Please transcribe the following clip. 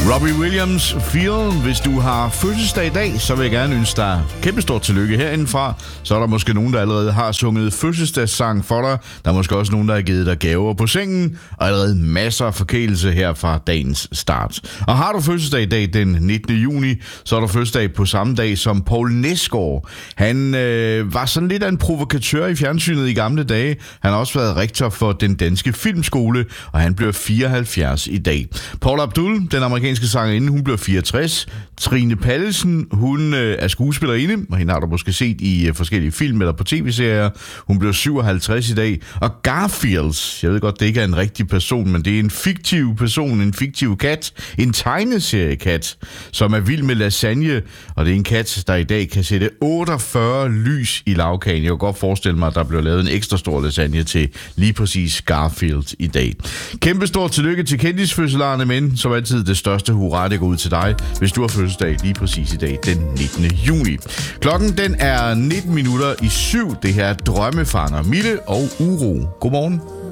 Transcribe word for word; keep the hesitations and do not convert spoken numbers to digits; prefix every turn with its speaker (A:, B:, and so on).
A: Robbie Williams, Feel. Hvis du har fødselsdag i dag, så vil jeg gerne ønske dig kæmpestort tillykke herindefra. Så er der måske nogen, der allerede har sunget fødselsdagssang for dig. Der er måske også nogen, der har givet dig gaver på sengen. Og allerede masser af forkælelse her fra dagens start. Og har du fødselsdag i dag den nittende juni, så er der fødselsdag på samme dag som Poul Nesgaard. Han øh, var sådan lidt af en provokatør i fjernsynet i gamle dage. Han har også været rektor for den danske filmskole, og han bliver fireoghalvfjerds i dag. Paula Abdul, den amerikanske sangerinde, hun bliver fireogtres. Trine Pallesen, hun øh, er skuespillerinde, og hende har du måske set i øh, forskellige film eller på tv-serier. Hun bliver syvoghalvtreds i dag. Og Garfield, jeg ved godt, det ikke er en rigtig person, men det er en fiktiv person, en fiktiv kat, en tegneseriekat, som er vild med lasagne, og det er en kat, der i dag kan sætte otteogfyrre lys i lavkagen. Jeg kan godt forestille mig, at der bliver lavet en ekstra stor lasagne til lige præcis Garfield i dag. Kæmpe stort tillykke til kendisfødselarerne, men som altid det største hurra, det går ud til dig, hvis du har fødselsdag lige præcis i dag, den nittende juni. Klokken den er nitten minutter i syv. Det her er Drømmefanger, Mille og Uro. Godmorgen.